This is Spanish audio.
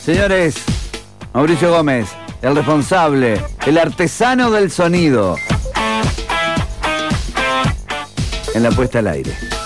Señores, Mauricio Gómez, el responsable, el artesano del sonido, en la puesta al aire.